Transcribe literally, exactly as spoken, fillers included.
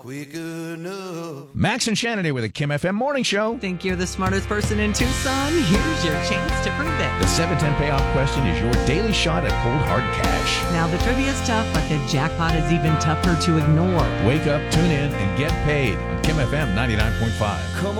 quick enough. Max and Shannon with a Kim F M morning show. Think you're the smartest person in Tucson? Here's your chance to prove it. The seven ten payoff question is your daily shot at cold hard cash. Now, the trivia's tough, but the jackpot is even tougher to ignore. Wake up, tune in, and get paid on Kim F M ninety-nine point five. Come